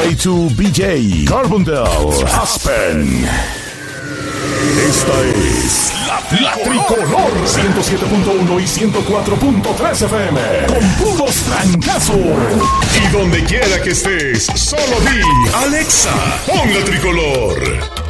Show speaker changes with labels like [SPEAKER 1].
[SPEAKER 1] K2BJ, Carbondale, Aspen. Esta es la Tricolor 107.1 y 104.3 FM con puros trancazos. Y donde quiera que estés, solo di Alexa, pon la Tricolor.